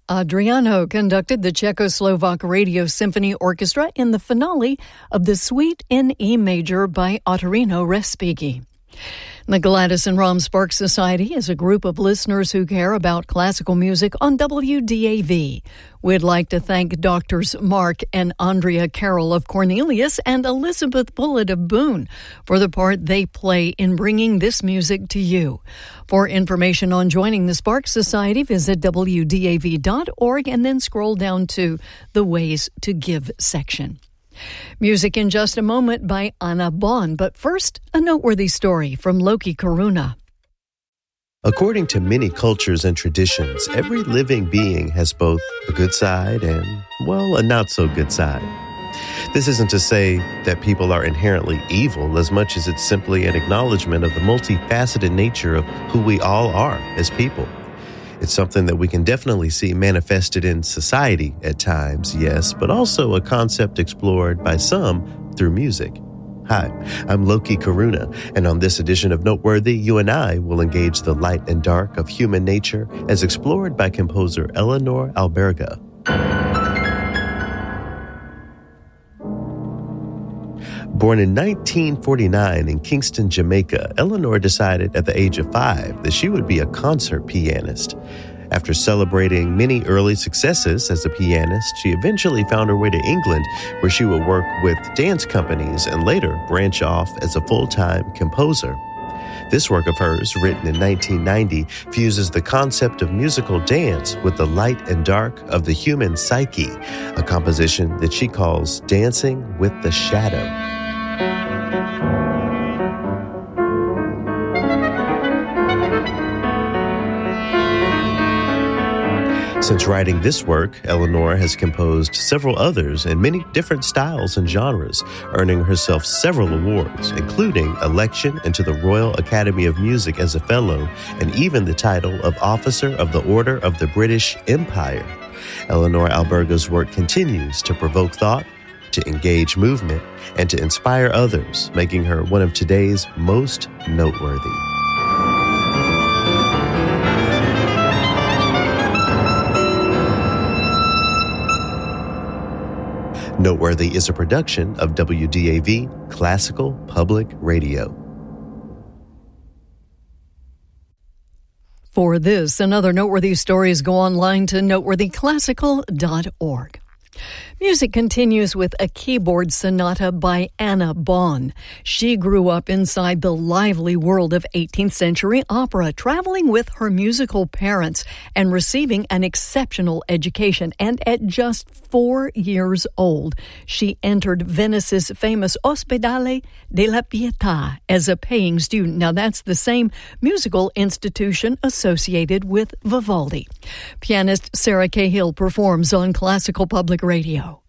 Adriano conducted the Czechoslovak Radio Symphony Orchestra in the finale of the Suite in E major by Ottorino Respighi. The Gladys and Rom Sparks Society is a group of listeners who care about classical music on WDAV. We'd like to thank Doctors Mark and Andrea Carroll of Cornelius and Elizabeth Bullitt of Boone for the part they play in bringing this music to you. For information on joining the Sparks Society, visit WDAV.org and then scroll down to the Ways to Give section. Music in just a moment by Anna Bond, but first, a noteworthy story from Loki Karuna. According to many cultures and traditions, every living being has both a good side and, well, a not-so-good side. This isn't to say that people are inherently evil as much as it's simply an acknowledgement of the multifaceted nature of who we all are as people. It's something that we can definitely see manifested in society at times, yes, but also a concept explored by some through music. Hi, I'm Loki Karuna, and on this edition of Noteworthy, you and I will engage the light and dark of human nature as explored by composer Eleanor Alberga. Born in 1949 in Kingston, Jamaica, Eleanor decided at the age of 5 that she would be a concert pianist. After celebrating many early successes as a pianist, she eventually found her way to England, where she would work with dance companies and later branch off as a full-time composer. This work of hers, written in 1990, fuses the concept of musical dance with the light and dark of the human psyche, a composition that she calls Dancing with the Shadow. Since writing this work, Eleanor has composed several others in many different styles and genres, earning herself several awards, including election into the Royal Academy of Music as a Fellow, and even the title of Officer of the Order of the British Empire. Eleanor Alberga's work continues to provoke thought, to engage movement, and to inspire others, making her one of today's most noteworthy. Noteworthy is a production of WDAV Classical Public Radio. For this and other noteworthy stories, go online to noteworthyclassical.org. Music continues with a keyboard sonata by Anna Bond. She grew up inside the lively world of 18th century opera, traveling with her musical parents and receiving an exceptional education. And at just 4 years old, she entered Venice's famous Ospedale della Pietà as a paying student. Now, that's the same musical institution associated with Vivaldi. Pianist Sarah Cahill performs on Classical Public Radio.